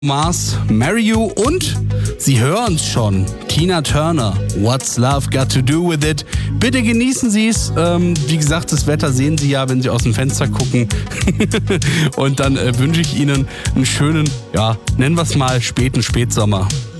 Mars, Marry You und Sie hören's schon, Tina Turner, What's Love Got to Do With It. Bitte genießen Sie es. Wie gesagt, das Wetter sehen Sie ja, wenn Sie aus dem Fenster gucken. Und dann wünsche ich Ihnen einen schönen, ja, nennen wir es mal, Spätsommer.